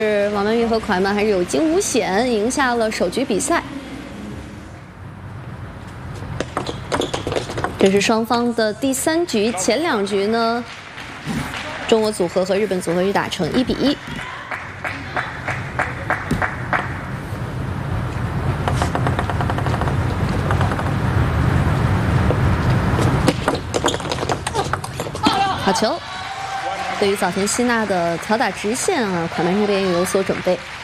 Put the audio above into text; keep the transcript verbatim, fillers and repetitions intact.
是王曼玉和蒯曼还是有惊无险，赢下了首局比赛。这是双方的第三局，前两局呢，中国组合和日本组合是打成一比一。好球！对于早田希娜的挑打直线啊，蒯曼这边也有所准备。